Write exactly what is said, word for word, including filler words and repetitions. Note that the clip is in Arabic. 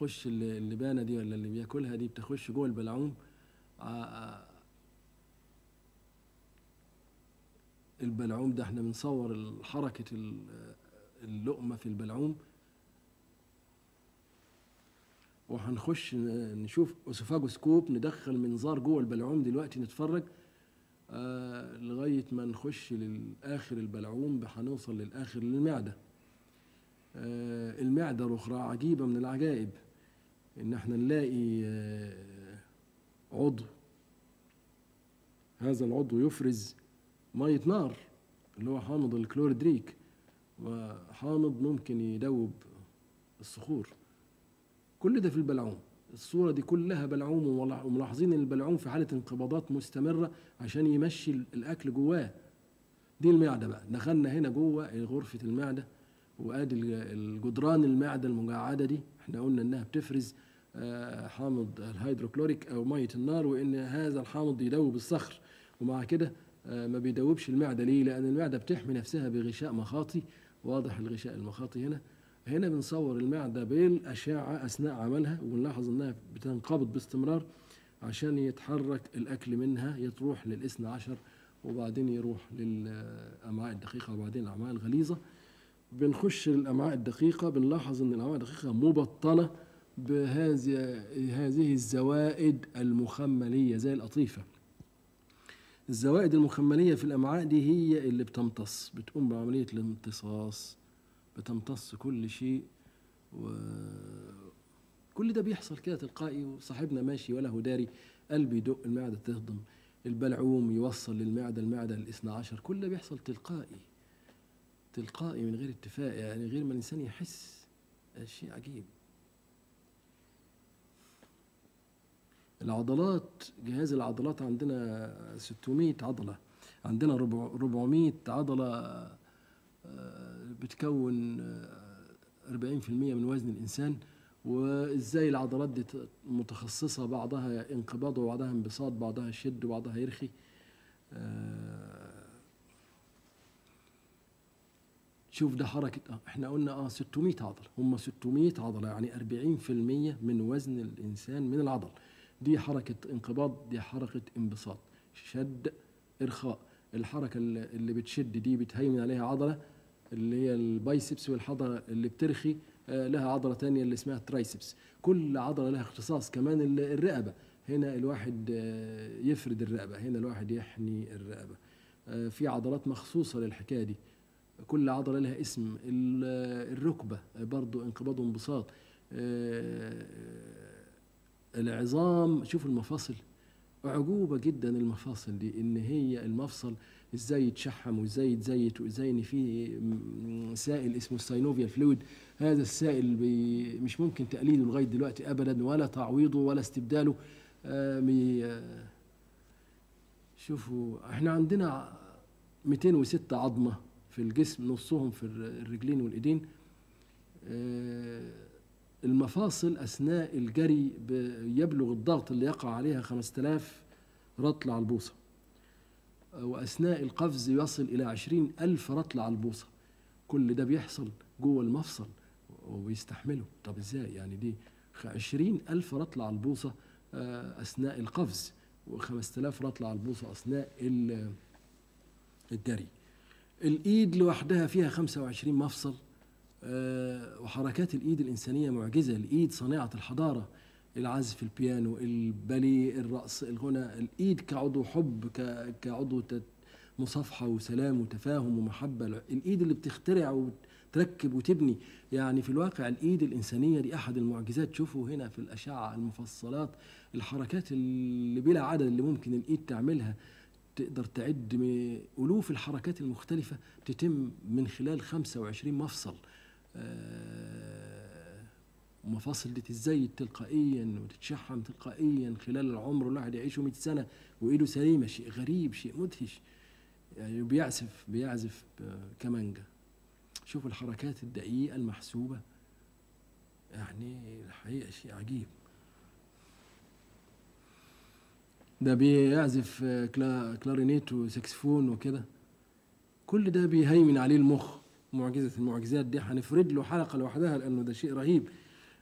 بتخش اللبانه دي ولا اللي بياكلها دي بتخش جوه البلعوم. البلعوم ده احنا بنصور حركه اللقمه في البلعوم، وهنخش نشوف اسوفاجوسكوب ندخل منظار جوه البلعوم دلوقتي نتفرج آه لغايه ما نخش للاخر البلعوم، هنوصل للاخر للمعده. آه المعده الاخرى عجيبه من العجائب، ان احنا نلاقي آه عضو، هذا العضو يفرز ميه نار اللي هو حامض الكلوردريك، وحامض ممكن يدوب الصخور. كل ده في البلعوم. الصورة دي كلها بلعوم، وملاحظين ان البلعوم في حالة انقباضات مستمرة عشان يمشي الأكل جواه. دي المعدة بقى، دخلنا هنا جوه غرفة المعدة، وادي الجدران المعدة المجعدة دي احنا قلنا انها بتفرز حامض الهيدروكلوريك او مية النار، وان هذا الحامض يدوب الصخر. ومع كده ما بيدوبش المعدة. ليه؟ لأن المعدة بتحمي نفسها بغشاء مخاطي. واضح الغشاء المخاطي هنا. هنا بنصور المعدة بالأشعة أثناء عملها، وبنلاحظ إنها بتنقبض باستمرار عشان يتحرك الأكل منها، يتروح للإثنى عشر وبعدين يروح للأمعاء الدقيقة وبعدين الأمعاء الغليظة. بنخش للأمعاء الدقيقة، بنلاحظ إن الأمعاء الدقيقة مبطنة بهذه هذه الزوائد المخملية زي القطيفة. الزوائد المخملية في الأمعاء دي هي اللي بتمتص، بتقوم بعملية الامتصاص، بتمتص كل شيء. وكل ده بيحصل كده تلقائي، وصاحبنا ماشي ولا هو داري. قلبي يدق، المعدة تهضم، البلعوم يوصل للمعدة، المعدة للاثنى عشر. كل ده بيحصل تلقائي تلقائي من غير اتفاق، يعني غير ما الإنسان يحس. شيء عجيب. العضلات، جهاز العضلات عندنا ستمائة عضلة، عندنا أربعمائة عضلة بتكون أربعين بالمئة من وزن الإنسان. وإزاي العضلات دي متخصصة، بعضها انقباض وبعضها انبساط، بعضها شد وبعضها يرخي. شوف ده حركة، احنا قلنا اه ستمائة عضلة، هم ستمائة عضلة، يعني أربعين بالمئة من وزن الإنسان من العضل. دي حركة انقباض، دي حركة انبساط، شد، إرخاء. الحركة اللي بتشد دي بتهيمن عليها عضلة اللي هي البايسبس، والعضلة اللي بترخي لها عضلة تانية اللي اسمها الترايسبس. كل عضلة لها اختصاص. كمان الرقبة، هنا الواحد يفرد الرقبة، هنا الواحد يحني الرقبة. في عضلات مخصوصة للحكاية دي، كل عضلة لها اسم. الركبة برضو انقباض وانبساط. العظام، شوف المفاصل، أعجوبة جدا المفاصل دي، إن هي المفصل إزاي يتشحم وإزاي يتزيت، وإزاي إن فيه سائل اسمه الساينوفيال فلويد. هذا السائل مش ممكن تقليده لغاية دلوقتي أبدا، ولا تعويضه ولا استبداله. آه شوفوا، احنا عندنا مئتين وستة عظمة في الجسم، نصهم في الرجلين والإيدين. آه المفاصل أثناء الجري يبلغ الضغط اللي يقع عليها خمسة آلاف رطل على البوصة، وأثناء القفز يصل إلى عشرين ألف رطل على البوصة. كل ده بيحصل جوه المفصل وبيستحمله. طب إزاي يعني؟ دي عشرين ألف رطل على البوصة أثناء القفز، وخمسة آلاف رطل على البوصة أثناء الجري. الإيد لوحدها فيها خمسة وعشرين مفصل. أه وحركات الإيد الإنسانية معجزة. الإيد صناعة الحضارة، العزف، البيانو، الباليه، الرقص، الغنى. الإيد كعضو حب، كعضو مصافحة وسلام وتفاهم ومحبة. الإيد اللي بتخترع وتركب وتبني. يعني في الواقع الإيد الإنسانية دي أحد المعجزات. شوفوا هنا في الأشعة المفصلات الحركات اللي بلا عدد اللي ممكن الإيد تعملها. تقدر تعد ألوف الحركات المختلفة تتم من خلال خمسة وعشرين مفصل. مفاصل دي تتزيد تلقائيا وتتشحم تلقائيا خلال العمر. الواحد يعيشه مئة سنة وإيده سليمة. شيء غريب، شيء مدهش. يعني بيعزف بيعزف كمانجا. شوفوا الحركات الدقيقة المحسوبة، يعني الحقيقة شيء عجيب. ده بيعزف كلارينيت وساكسفون وكده. كل ده بيهيمن عليه المخ. معجزة المعجزات دي هنفرد له حلقة لوحدها، لأنه ده شيء رهيب.